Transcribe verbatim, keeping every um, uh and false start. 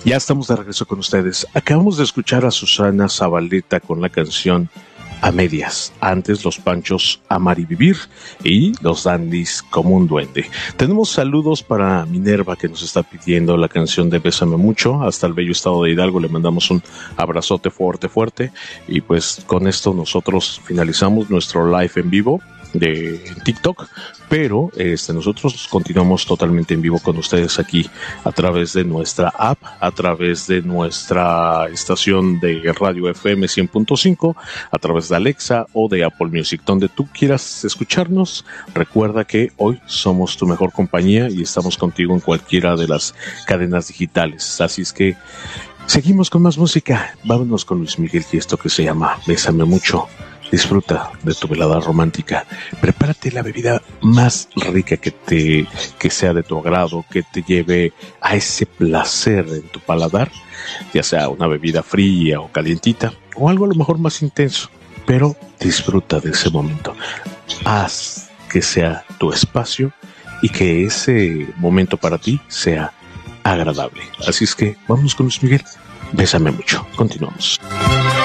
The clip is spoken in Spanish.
Ya estamos de regreso con ustedes. Acabamos de escuchar a Susana Zabaleta con la canción A Medias. Antes Los Panchos Amar y Vivir y Los Dandys Como un Duende. Tenemos saludos para Minerva, que nos está pidiendo la canción de Bésame Mucho. Hasta el bello estado de Hidalgo le mandamos un abrazote fuerte, fuerte. Y pues con esto nosotros finalizamos nuestro live en vivo de TikTok, pero este, nosotros continuamos totalmente en vivo con ustedes aquí a través de nuestra app, a través de nuestra estación de radio F M cien punto cinco, a través de Alexa o de Apple Music, donde tú quieras escucharnos. Recuerda que hoy somos tu mejor compañía y estamos contigo en cualquiera de las cadenas digitales, así es que seguimos con más música. Vámonos con Luis Miguel y esto que se llama Bésame Mucho. Disfruta de tu velada romántica. Prepárate la bebida más rica que te que sea de tu agrado, que te lleve a ese placer en tu paladar, ya sea una bebida fría o calientita o algo a lo mejor más intenso, pero disfruta de ese momento. Haz que sea tu espacio y que ese momento para ti sea agradable. Así es que vamos con Luis Miguel. Bésame Mucho. Continuamos.